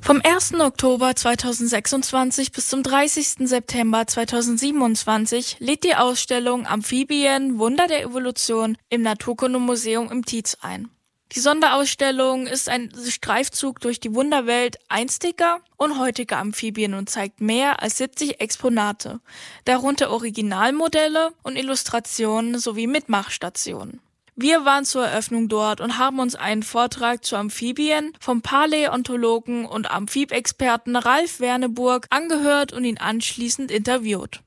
Vom 1. Oktober 2026 bis zum 30. September 2027 lädt die Ausstellung Amphibien – Wunder der Evolution im Naturkundemuseum im Tietz ein. Die Sonderausstellung ist ein Streifzug durch die Wunderwelt einstiger und heutiger Amphibien und zeigt mehr als 70 Exponate, darunter Originalmodelle und Illustrationen sowie Mitmachstationen. Wir waren zur Eröffnung dort und haben uns einen Vortrag zu Amphibien vom Paläontologen und Amphibexperten Ralf Werneburg angehört und ihn anschließend interviewt.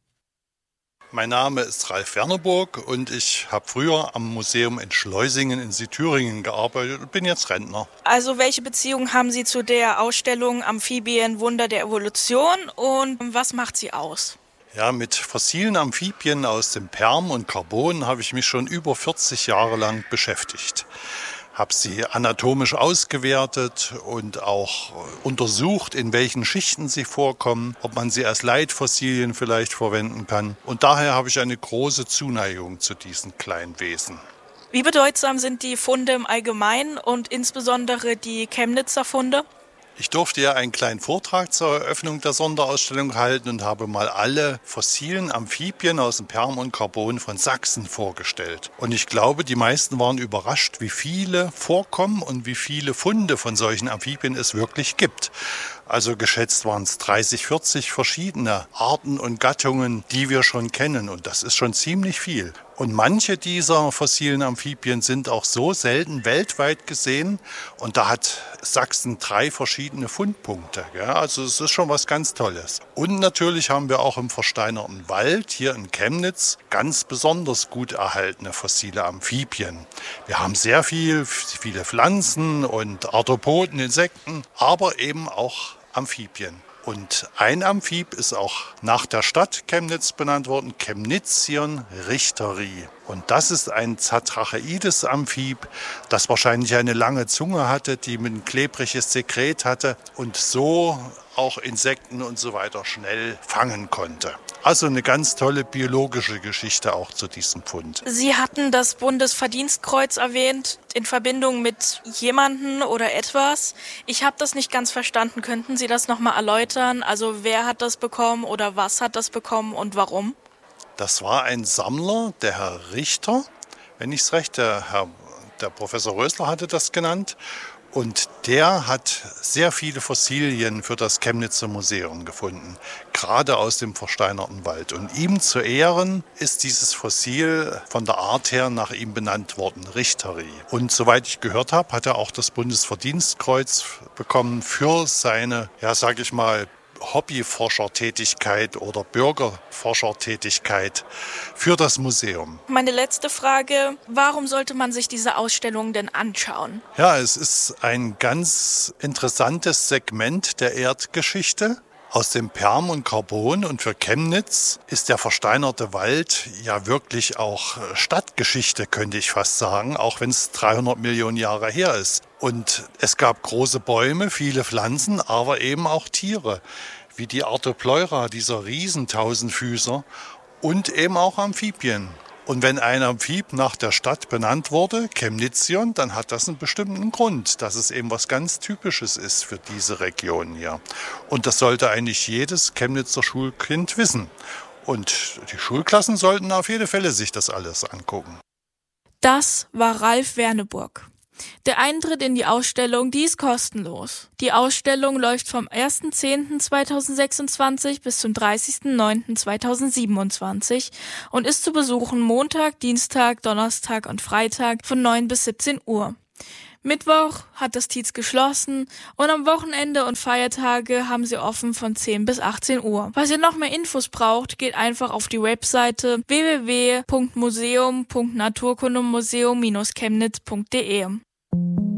Mein Name ist Ralf Werneburg und ich habe früher am Museum in Schleusingen in Südthüringen gearbeitet und bin jetzt Rentner. Also welche Beziehung haben Sie zu der Ausstellung Amphibien – Wunder der Evolution und was macht sie aus? Ja, mit fossilen Amphibien aus dem Perm und Carbon habe ich mich schon über 40 Jahre lang beschäftigt. Habe sie anatomisch ausgewertet und auch untersucht, in welchen Schichten sie vorkommen, ob man sie als Leitfossilien vielleicht verwenden kann. Und daher habe ich eine große Zuneigung zu diesen kleinen Wesen. Wie bedeutsam sind die Funde im Allgemeinen und insbesondere die Chemnitzer Funde? Ich durfte ja einen kleinen Vortrag zur Eröffnung der Sonderausstellung halten und habe mal alle fossilen Amphibien aus dem Perm und Carbon von Sachsen vorgestellt. Und ich glaube, die meisten waren überrascht, wie viele vorkommen und wie viele Funde von solchen Amphibien es wirklich gibt. Also geschätzt waren es 30, 40 verschiedene Arten und Gattungen, die wir schon kennen. Und das ist schon ziemlich viel. Und manche dieser fossilen Amphibien sind auch so selten weltweit gesehen. Und da hat Sachsen 3 verschiedene Fundpunkte. Ja, also es ist schon was ganz Tolles. Und natürlich haben wir auch im versteinerten Wald hier in Chemnitz ganz besonders gut erhaltene fossile Amphibien. Wir haben sehr viele Pflanzen und Arthropoden, Insekten, aber eben auch Amphibien. Und ein Amphib ist auch nach der Stadt Chemnitz benannt worden, Chemnitzion richteri. Und das ist ein Zatracheides-Amphib, das wahrscheinlich eine lange Zunge hatte, die ein klebriges Sekret hatte und so auch Insekten und so weiter schnell fangen konnte. Also eine ganz tolle biologische Geschichte auch zu diesem Fund. Sie hatten das Bundesverdienstkreuz erwähnt in Verbindung mit jemanden oder etwas. Ich habe das nicht ganz verstanden. Könnten Sie das nochmal erläutern? Also wer hat das bekommen oder was hat das bekommen und warum? Das war ein Sammler, der Herr Richter, wenn ich es recht, der Professor Rösler hatte das genannt. Und der hat sehr viele Fossilien für das Chemnitzer Museum gefunden, gerade aus dem versteinerten Wald. Und ihm zu Ehren ist dieses Fossil von der Art her nach ihm benannt worden, Richteri. Und soweit ich gehört habe, hat er auch das Bundesverdienstkreuz bekommen für seine, ja sage ich mal, Hobbyforschertätigkeit oder Bürgerforschertätigkeit für das Museum. Meine letzte Frage, warum sollte man sich diese Ausstellung denn anschauen? Ja, es ist ein ganz interessantes Segment der Erdgeschichte aus dem Perm und Carbon. Und für Chemnitz ist der versteinerte Wald ja wirklich auch Stadtgeschichte, könnte ich fast sagen, auch wenn es 300 Millionen Jahre her ist. Und es gab große Bäume, viele Pflanzen, aber eben auch Tiere, wie die Arthropleura, dieser Riesentausendfüßer, und eben auch Amphibien. Und wenn ein Amphib nach der Stadt benannt wurde, Chemnitzion, dann hat das einen bestimmten Grund, dass es eben was ganz Typisches ist für diese Region hier. Und das sollte eigentlich jedes Chemnitzer Schulkind wissen. Und die Schulklassen sollten auf jeden Fall sich das alles angucken. Das war Ralf Werneburg. Der Eintritt in die Ausstellung, die ist kostenlos. Die Ausstellung läuft vom 1.10.2026 bis zum 30.09.2027 und ist zu besuchen Montag, Dienstag, Donnerstag und Freitag von 9 bis 17 Uhr. Mittwoch hat das Tietz geschlossen und am Wochenende und Feiertage haben sie offen von 10 bis 18 Uhr. Falls ihr noch mehr Infos braucht, geht einfach auf die Webseite www.museum.naturkundemuseum-chemnitz.de.